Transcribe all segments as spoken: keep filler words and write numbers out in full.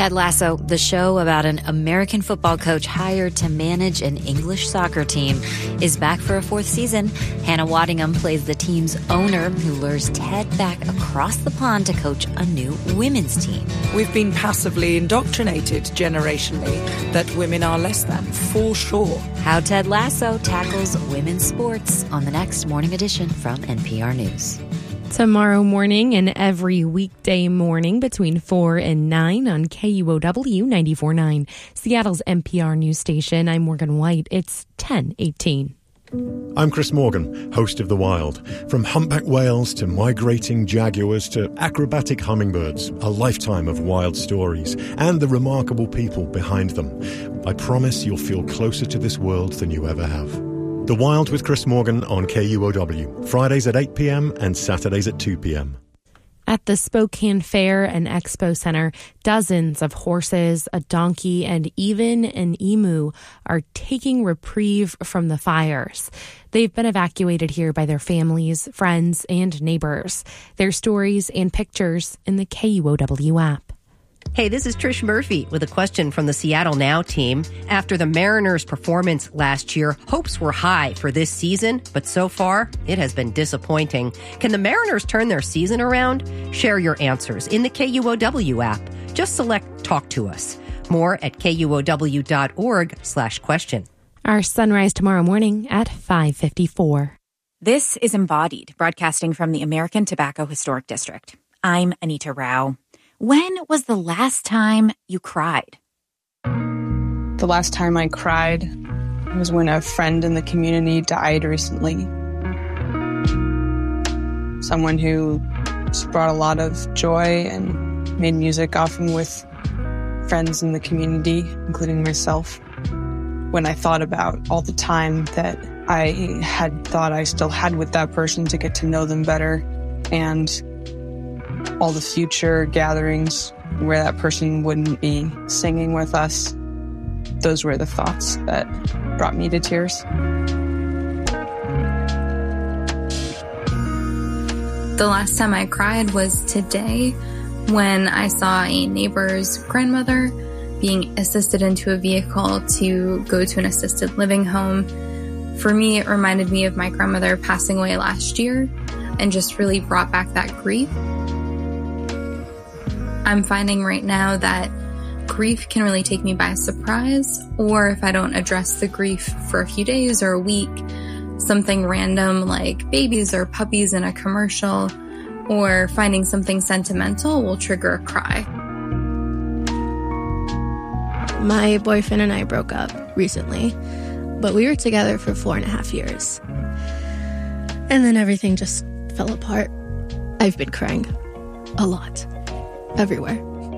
Ted Lasso, the show about an American football coach hired to manage an English soccer team, is back for a fourth season. Hannah Waddingham plays the team's owner who lures Ted back across the pond to coach a new women's team. We've been passively indoctrinated generationally that women are less than, for sure. How Ted Lasso tackles women's sports on the next Morning Edition from N P R News. Tomorrow morning and every weekday morning between four and nine on K U O W ninety-four point nine, Seattle's N P R news station. I'm Morgan White. It's ten eighteen. I'm Chris Morgan, host of The Wild. From humpback whales to migrating jaguars to acrobatic hummingbirds, a lifetime of wild stories and the remarkable people behind them. I promise you'll feel closer to this world than you ever have. The Wild with Chris Morgan on K U O W, Fridays at eight p.m. and Saturdays at two p.m. At the Spokane Fair and Expo Center, dozens of horses, a donkey, and even an emu are taking reprieve from the fires. They've been evacuated here by their families, friends, and neighbors. Their stories and pictures in the K U O W app. Hey, this is Trish Murphy with a question from the Seattle Now team. After the Mariners' performance last year, hopes were high for this season, but so far, it has been disappointing. Can the Mariners turn their season around? Share your answers in the K U O W app. Just select Talk to Us. More at kuow.org slash question. Our sunrise tomorrow morning at five fifty-four. This is Embodied, broadcasting from the American Tobacco Historic District. I'm Anita Rao. When was the last time you cried? The last time I cried was when a friend in the community died recently. Someone who just brought a lot of joy and made music often with friends in the community, including myself. When I thought about all the time that I had thought I still had with that person to get to know them better, and all the future gatherings where that person wouldn't be singing with us, those were the thoughts that brought me to tears. The last time I cried was today when I saw a neighbor's grandmother being assisted into a vehicle to go to an assisted living home. For me, it reminded me of my grandmother passing away last year and just really brought back that grief. I'm finding right now that grief can really take me by surprise, or if I don't address the grief for a few days or a week, something random like babies or puppies in a commercial, or finding something sentimental will trigger a cry. My boyfriend and I broke up recently, but we were together for four and a half years. And then everything just fell apart. I've been crying a lot. Everywhere.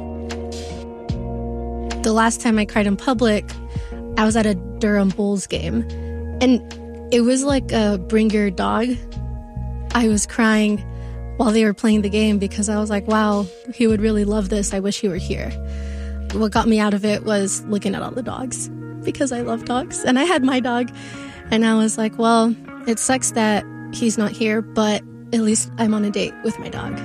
The last time I cried in public, I was at a Durham Bulls game, and it was like a bring your dog. I was crying while they were playing the game because I was like, wow, he would really love this. I wish he were here. What got me out of it was looking at all the dogs because I love dogs, and I had my dog, and I was like, well, it sucks that he's not here, but at least I'm on a date with my dog.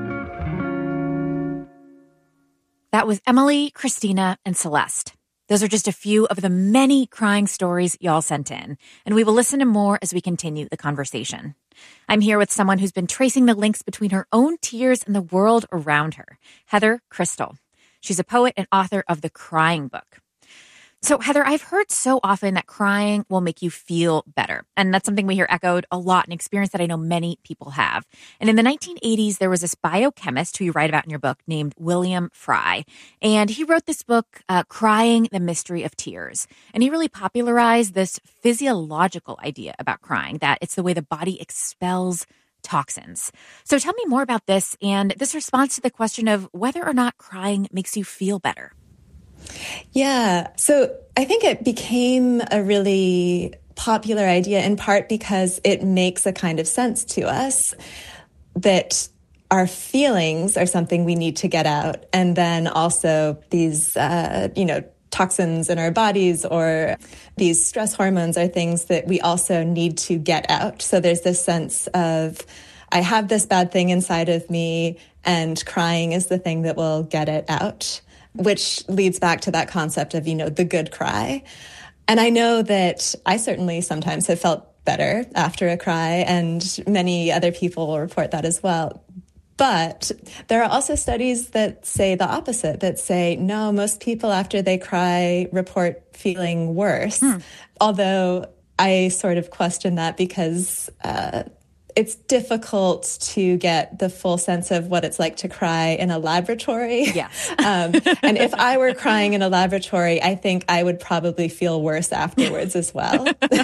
That was Emily, Christina, and Celeste. Those are just a few of the many crying stories y'all sent in, and we will listen to more as we continue the conversation. I'm here with someone who's been tracing the links between her own tears and the world around her, Heather Crystal. She's a poet and author of The Crying Book. So, Heather, I've heard so often that crying will make you feel better. And that's something we hear echoed a lot, an experience that I know many people have. And in the nineteen eighties, there was this biochemist who you write about in your book named William Fry. And he wrote this book, uh, Crying, the Mystery of Tears. And he really popularized this physiological idea about crying, that it's the way the body expels toxins. So tell me more about this and this response to the question of whether or not crying makes you feel better. Yeah. So I think it became a really popular idea in part because it makes a kind of sense to us that our feelings are something we need to get out. And then also these, uh, you know, toxins in our bodies or these stress hormones are things that we also need to get out. So there's this sense of, I have this bad thing inside of me and crying is the thing that will get it out. which leads back to that concept of, you know, the good cry. And I know that I certainly sometimes have felt better after a cry, and many other people will report that as well. But there are also studies that say the opposite, that say, no, most people after they cry report feeling worse. Hmm. Although I sort of question that because uh, it's difficult to get the full sense of what it's like to cry in a laboratory. Yes. um, and if I were crying in a laboratory, I think I would probably feel worse afterwards as well.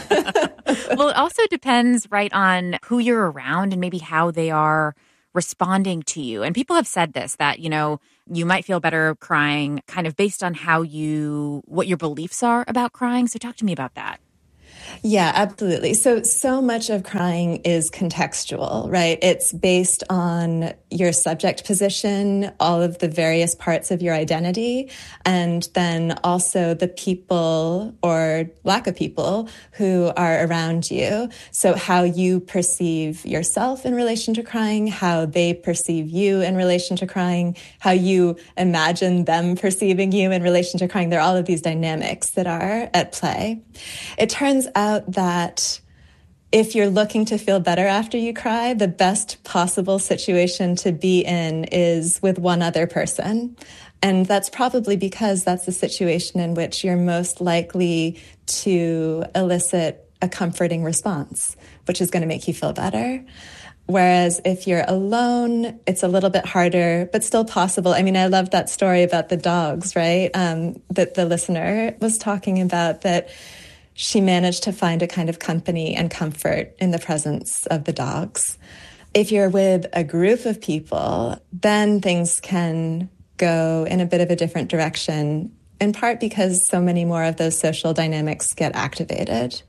Well, it also depends, right, on who you're around and maybe how they are responding to you. And people have said this, that, you know, you might feel better crying kind of based on how you, what your beliefs are about crying. So talk to me about that. Yeah, absolutely. So, so much of crying is contextual, right? It's based on your subject position, all of the various parts of your identity, and then also the people or lack of people who are around you. So how you perceive yourself in relation to crying, how they perceive you in relation to crying, how you imagine them perceiving you in relation to crying. There are all of these dynamics that are at play. It turns out that if you're looking to feel better after you cry, the best possible situation to be in is with one other person. And that's probably because that's the situation in which you're most likely to elicit a comforting response, which is going to make you feel better. Whereas if you're alone, it's a little bit harder, but still possible. I mean, I love that story about the dogs, right? Um, that the listener was talking about, that she managed to find a kind of company and comfort in the presence of the dogs. If you're with a group of people, then things can go in a bit of a different direction, in part because so many more of those social dynamics get activated.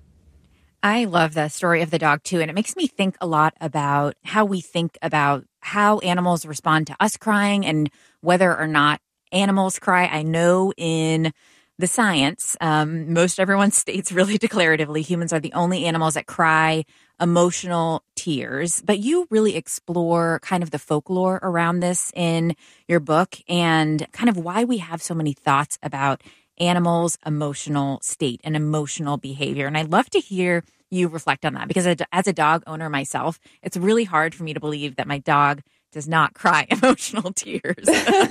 I love the story of the dog, too. And it makes me think a lot about how we think about how animals respond to us crying and whether or not animals cry. I know in the science, um, most everyone states really declaratively humans are the only animals that cry emotional tears. But you really explore kind of the folklore around this in your book and kind of why we have so many thoughts about animals' emotional state and emotional behavior. And I'd love to hear you reflect on that, because as a dog owner myself, it's really hard for me to believe that my dog does not cry emotional tears.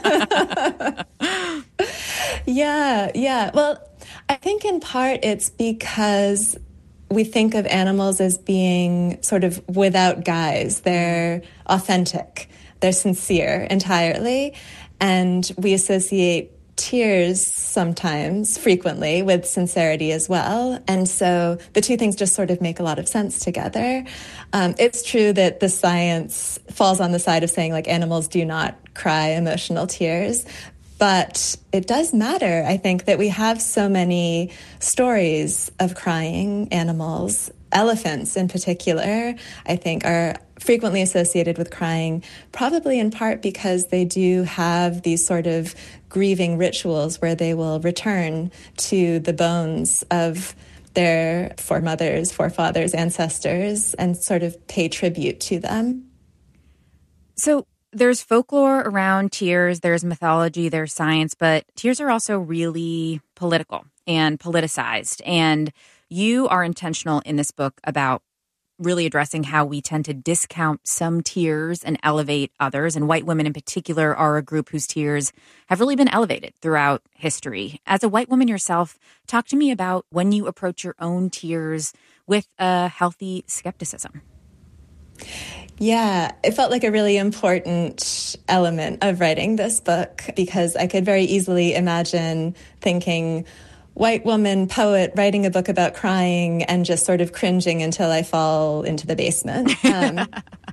Yeah, yeah. Well, I think in part it's because we think of animals as being sort of without guise. They're authentic. They're sincere entirely. And we associate tears sometimes, frequently, with sincerity as well. And so the two things just sort of make a lot of sense together. Um, it's true that the science falls on the side of saying, like, animals do not cry emotional tears. But it does matter, I think, that we have so many stories of crying animals. Elephants, in particular, I think, are frequently associated with crying, probably in part because they do have these sort of grieving rituals where they will return to the bones of their foremothers, forefathers, ancestors, and sort of pay tribute to them. So there's folklore around tears, there's mythology, there's science, but tears are also really political and politicized. And you are intentional in this book about really addressing how we tend to discount some tears and elevate others. And white women in particular are a group whose tears have really been elevated throughout history. As a white woman yourself, talk to me about when you approach your own tears with a healthy skepticism. Yeah, it felt like a really important element of writing this book, because I could very easily imagine thinking, white woman poet writing a book about crying, and just sort of cringing until I fall into the basement. Um,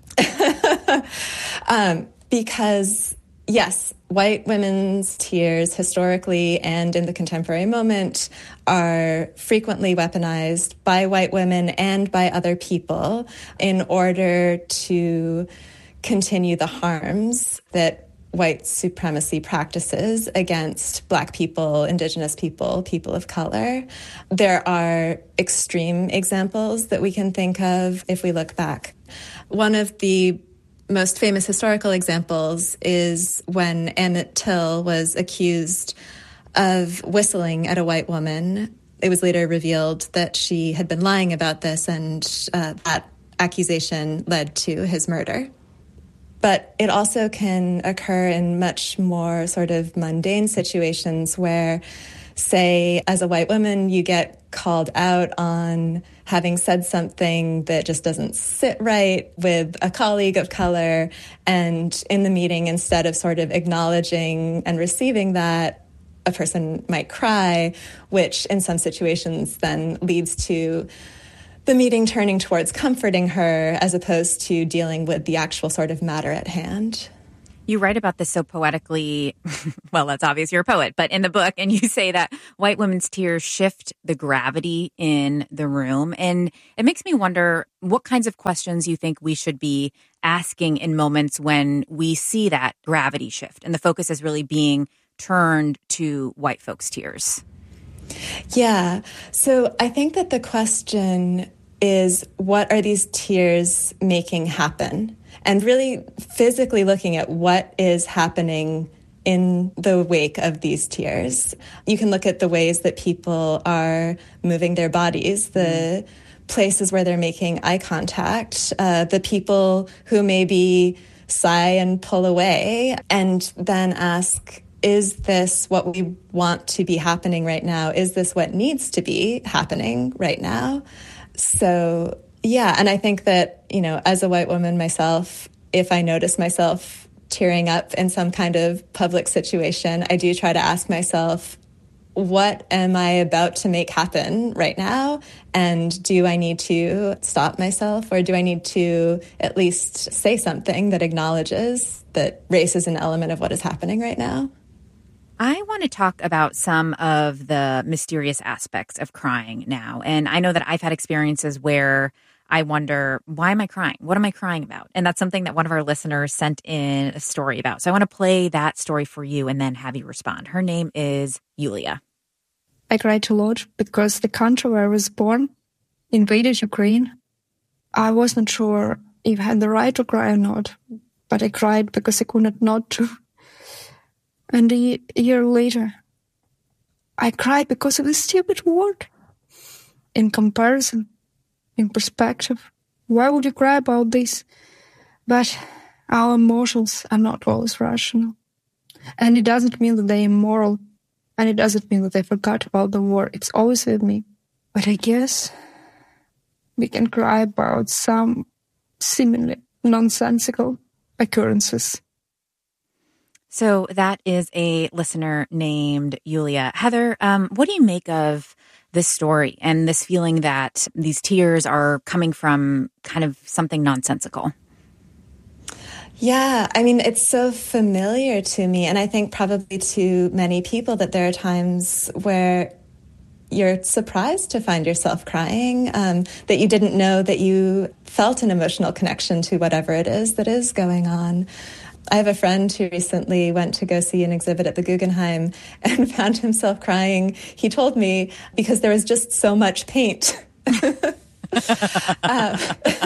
um, because, yes, white women's tears historically and in the contemporary moment are frequently weaponized by white women and by other people in order to continue the harms that white supremacy practices against Black people, Indigenous people, people of color. There are extreme examples that we can think of if we look back. One of the most famous historical examples is when Emmett Till was accused of whistling at a white woman. It was later revealed that she had been lying about this, and uh, that accusation led to his murder. But it also can occur in much more sort of mundane situations where, say, as a white woman, you get called out on having said something that just doesn't sit right with a colleague of color. And in the meeting, instead of sort of acknowledging and receiving that, a person might cry, which in some situations then leads to the meeting turning towards comforting her as opposed to dealing with the actual sort of matter at hand. You write about this so poetically. Well, that's obvious you're a poet, but in the book, and you say that white women's tears shift the gravity in the room. And it makes me wonder what kinds of questions you think we should be asking in moments when we see that gravity shift and the focus is really being turned to white folks' tears. Yeah. So I think that the question is, what are these tears making happen? And really physically looking at what is happening in the wake of these tears. You can look at the ways that people are moving their bodies, the places where they're making eye contact, uh, the people who maybe sigh and pull away, and then ask, is this what we want to be happening right now? Is this what needs to be happening right now? So, yeah, and I think that, you know, as a white woman myself, if I notice myself tearing up in some kind of public situation, I do try to ask myself, what am I about to make happen right now? And do I need to stop myself, or do I need to at least say something that acknowledges that race is an element of what is happening right now? I want to talk about some of the mysterious aspects of crying now. And I know that I've had experiences where I wonder, why am I crying? What am I crying about? And that's something that one of our listeners sent in a story about. So I want to play that story for you and then have you respond. Her name is Yulia. I cried a lot because the country where I was born invaded Ukraine. I wasn't sure if I had the right to cry or not, but I cried because I could not not to. And a year later, I cried because of this stupid word. In comparison, in perspective, why would you cry about this? But our emotions are not always rational. And it doesn't mean that they're immoral. And it doesn't mean that I forgot about the war. It's always with me. But I guess we can cry about some seemingly nonsensical occurrences. So that is a listener named Yulia. Heather, um, what do you make of this story and this feeling that these tears are coming from kind of something nonsensical? Yeah, I mean, it's so familiar to me, and I think probably to many people, that there are times where you're surprised to find yourself crying, um, that you didn't know that you felt an emotional connection to whatever it is that is going on. I have a friend who recently went to go see an exhibit at the Guggenheim and found himself crying, he told me, because there was just so much paint. um,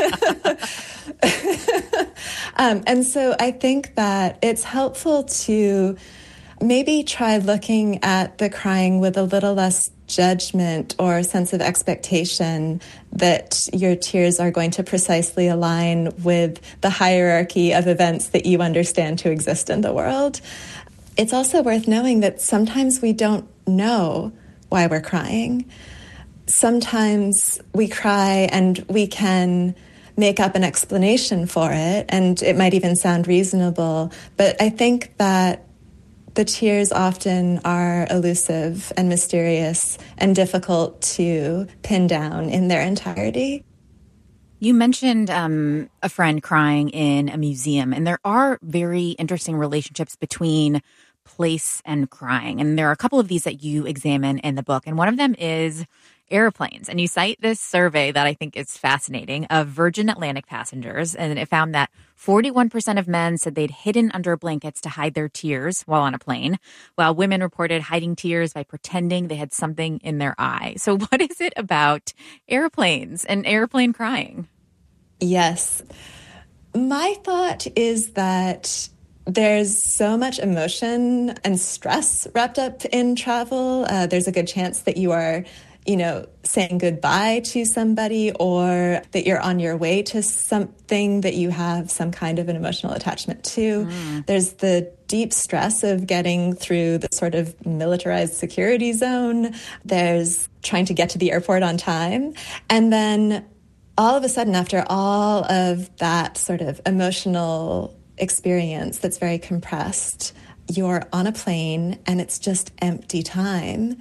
um, and so I think that it's helpful to maybe try looking at the crying with a little less judgment or sense of expectation that your tears are going to precisely align with the hierarchy of events that you understand to exist in the world. It's also worth knowing that sometimes we don't know why we're crying. Sometimes we cry and we can make up an explanation for it, and it might even sound reasonable. But I think that the tears often are elusive and mysterious and difficult to pin down in their entirety. You mentioned um, a friend crying in a museum, and there are very interesting relationships between place and crying. And there are a couple of these that you examine in the book, and one of them is airplanes. And you cite this survey that I think is fascinating of Virgin Atlantic passengers, and it found that forty-one percent of men said they'd hidden under blankets to hide their tears while on a plane, while women reported hiding tears by pretending they had something in their eye. So what is it about airplanes and airplane crying? Yes. My thought is that there's so much emotion and stress wrapped up in travel. Uh, there's a good chance that you are, you know, saying goodbye to somebody, or that you're on your way to something that you have some kind of an emotional attachment to. Mm. There's the deep stress of getting through the sort of militarized security zone. There's trying to get to the airport on time. And then all of a sudden, after all of that sort of emotional experience that's very compressed, you're on a plane and it's just empty time.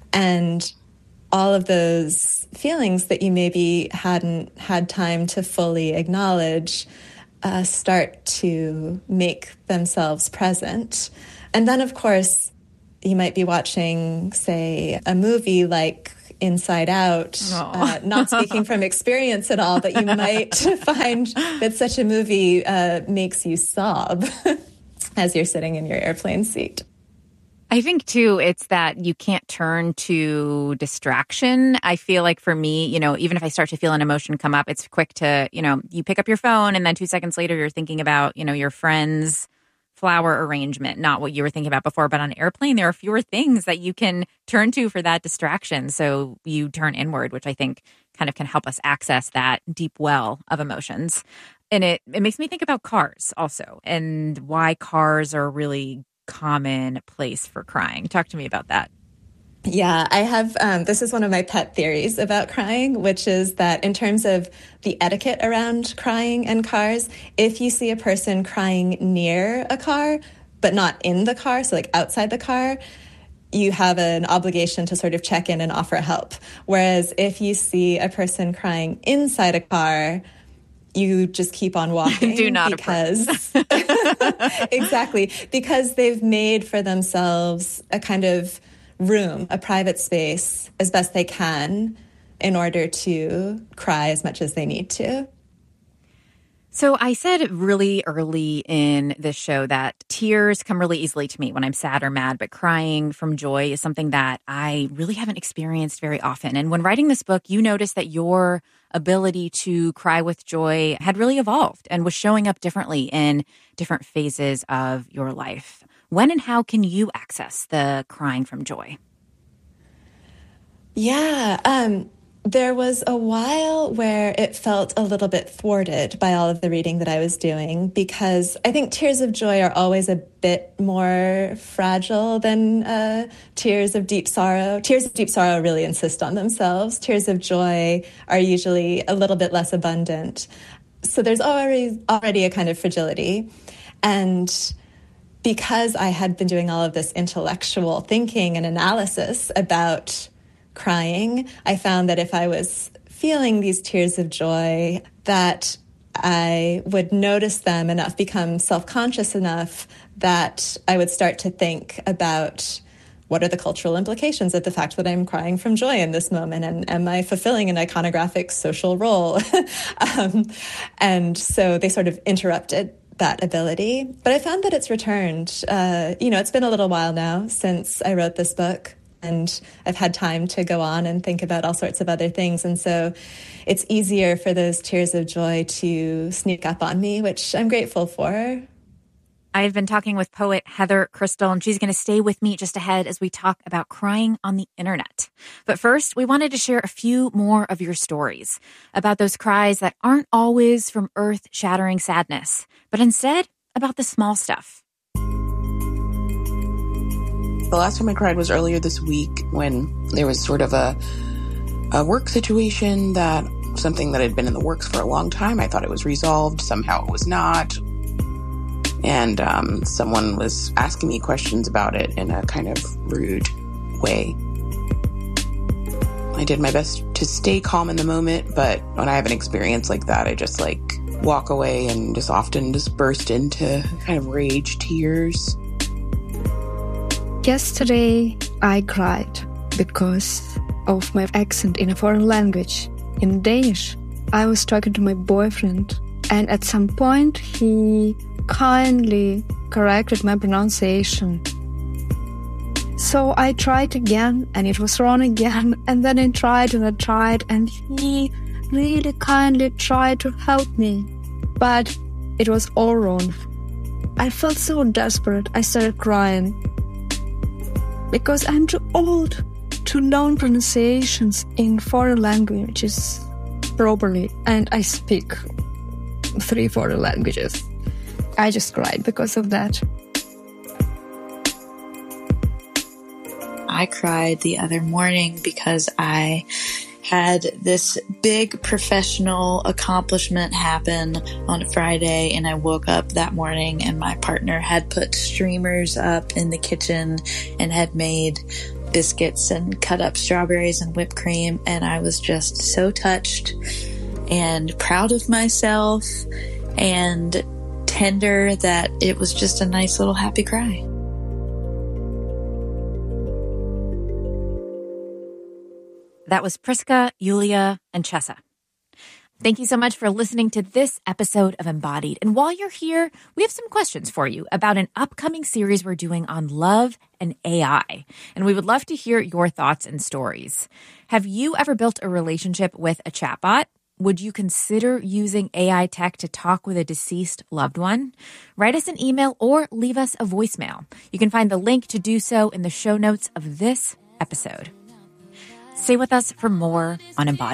And all of those feelings that you maybe hadn't had time to fully acknowledge uh, start to make themselves present. And then, of course, you might be watching, say, a movie like Inside Out, uh, not speaking from experience at all, but you might find that such a movie uh, makes you sob as you're sitting in your airplane seat. I think, too, it's that you can't turn to distraction. I feel like for me, you know, even if I start to feel an emotion come up, it's quick to, you know, you pick up your phone and then two seconds later you're thinking about, you know, your friend's flower arrangement, not what you were thinking about before. But on an airplane, there are fewer things that you can turn to for that distraction. So you turn inward, which I think kind of can help us access that deep well of emotions. And it, it makes me think about cars also, and why cars are a really common place for crying. Talk to me about that. Yeah, I have, um, this is one of my pet theories about crying, which is that in terms of the etiquette around crying and cars, if you see a person crying near a car, but not in the car, so like outside the car, you have an obligation to sort of check in and offer help. Whereas if you see a person crying inside a car, you just keep on walking. Do not because exactly, because they've made for themselves a kind of room, a private space, as best they can in order to cry as much as they need to. So I said really early in this show that tears come really easily to me when I'm sad or mad, but crying from joy is something that I really haven't experienced very often. And when writing this book, you noticed that your ability to cry with joy had really evolved and was showing up differently in different phases of your life. When and how can you access the crying from joy? Yeah, um, there was a while where it felt a little bit thwarted by all of the reading that I was doing, because I think tears of joy are always a bit more fragile than uh, tears of deep sorrow. Tears of deep sorrow really insist on themselves. Tears of joy are usually a little bit less abundant. So there's already already a kind of fragility. And because I had been doing all of this intellectual thinking and analysis about crying, I found that if I was feeling these tears of joy, that I would notice them enough, become self-conscious enough that I would start to think about what are the cultural implications of the fact that I'm crying from joy in this moment, and am I fulfilling an iconographic social role? um, and so they sort of interrupted that ability. But I found that it's returned. Uh, you know, it's been a little while now since I wrote this book, and I've had time to go on and think about all sorts of other things. And so it's easier for those tears of joy to sneak up on me, which I'm grateful for. I've been talking with poet Heather Crystal, and she's going to stay with me just ahead as we talk about crying on the internet. But first, we wanted to share a few more of your stories about those cries that aren't always from earth-shattering sadness, but instead about the small stuff. The last time I cried was earlier this week, when there was sort of a, a work situation, that something that had been in the works for a long time. I thought it was resolved. Somehow it was not. And um, someone was asking me questions about it in a kind of rude way. I did my best to stay calm in the moment, but when I have an experience like that, I just like walk away and just often just burst into kind of rage tears. Yesterday, I cried because of my accent in a foreign language. In Danish, I was talking to my boyfriend, and at some point he kindly corrected my pronunciation. So I tried again, and it was wrong again, and then I tried and I tried, and he really kindly tried to help me. But It was all wrong. I felt so desperate. I started crying. Because I'm too old to learn pronunciations in foreign languages properly. And I speak three foreign languages. I just cried because of that. I cried the other morning because I had this big professional accomplishment happen on a Friday, and I woke up that morning and my partner had put streamers up in the kitchen and had made biscuits and cut up strawberries and whipped cream, and I was just so touched and proud of myself and tender that it was just a nice little happy cry. That was Priska, Yulia, and Chesa. Thank you so much for listening to this episode of Embodied. And while you're here, we have some questions for you about an upcoming series we're doing on love and A I. And we would love to hear your thoughts and stories. Have you ever built a relationship with a chatbot? Would you consider using A I tech to talk with a deceased loved one? Write us an email or leave us a voicemail. You can find the link to do so in the show notes of this episode. Stay with us for more on Embodied.